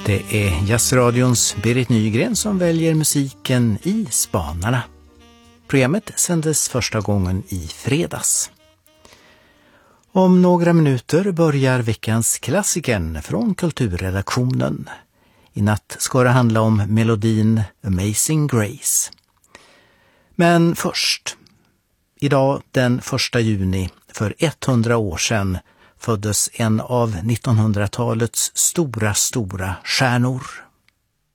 Det är Jazzradions Berit Nygren som väljer musiken i Spanarna. Programmet sändes första gången i fredags. Om några minuter börjar veckans klassiken från kulturredaktionen. I natt ska det handla om melodin Amazing Grace. Men först, idag den 1 juni för 100 år sedan föddes en av 1900-talets stora stjärnor.